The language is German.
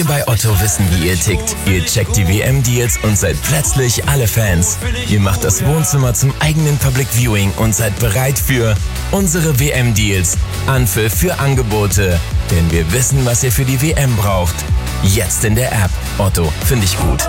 Wir bei Otto wissen, wie ihr tickt. Ihr checkt die WM-Deals und seid plötzlich alle Fans. Ihr macht das Wohnzimmer zum eigenen Public Viewing und seid bereit für unsere WM-Deals. Anpfiff für Angebote. Denn wir wissen, was ihr für die WM braucht. Jetzt in der App. Otto, finde ich gut.